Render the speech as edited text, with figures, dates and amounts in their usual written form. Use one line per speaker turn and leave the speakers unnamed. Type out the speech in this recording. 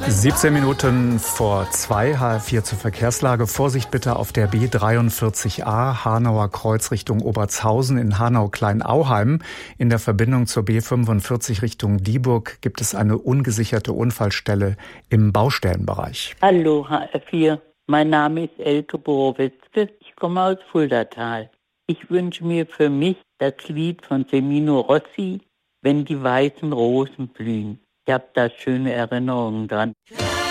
17 Minuten vor 2, HR4 zur Verkehrslage. Vorsicht bitte auf der B43a, Hanauer Kreuz Richtung Obertshausen in Hanau-Kleinauheim. In der Verbindung zur B45 Richtung Dieburg gibt es eine ungesicherte Unfallstelle im Baustellenbereich.
Hallo HR4, mein Name ist Elke Borowitzke, ich komme aus Fuldatal. Ich wünsche mir für mich das Lied von Semino Rossi, Wenn die weißen Rosen blühen. Ich habe da schöne Erinnerungen dran.